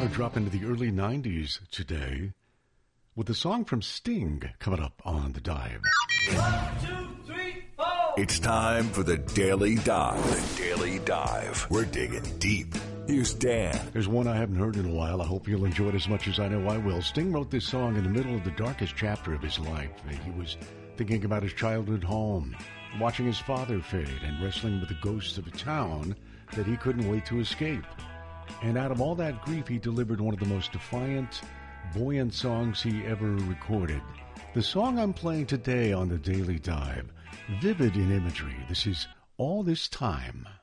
Drop into the early 90s today with a song from Sting coming up on The Dive. 1, 2, 3, 4. It's time for the Daily Dive. The Daily Dive. We're digging deep. Here's Dan. There's one I haven't heard in a while. I hope you'll enjoy it as much as I know I will. Sting wrote this song in the middle of the darkest chapter of his life. He was thinking about his childhood home, watching his father fade, and wrestling with the ghosts of a town that he couldn't wait to escape. And out of all that grief, he delivered one of the most defiant, buoyant songs he ever recorded. The song I'm playing today on the Daily Dive, vivid in imagery. This is All This Time.